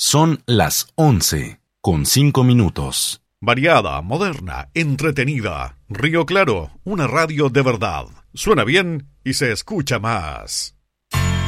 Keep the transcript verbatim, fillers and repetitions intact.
Son las once con cinco minutos. Variada, moderna, entretenida. Río Claro, una radio de verdad. Suena bien y se escucha más.